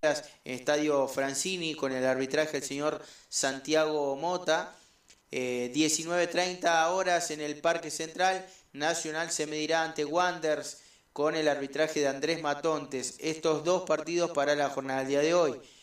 Estadio Francini con el arbitraje del señor Santiago Mota. 19:30 horas en el Parque Central, Nacional se medirá ante Wanderers con el arbitraje de Andrés Matontes. Estos dos partidos para la jornada del día de hoy.